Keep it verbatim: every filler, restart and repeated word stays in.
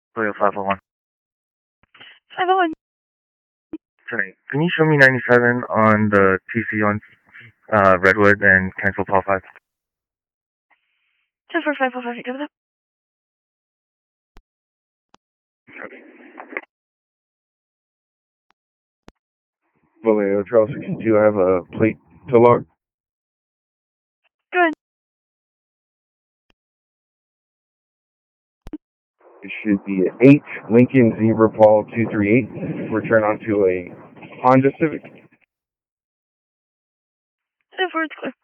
Toyota five oh one. five oh one. Sorry, can you show me ninety-seven on the T C on uh, Redwood and cancel Paul five? ten four five oh five, you give it up? Okay. Vallejo Trail sixty-two, I have a plate to log. Go ahead. It should be an eight Lincoln Zebra Paul two three eight. Return onto a Honda Civic. ten four, it's clear.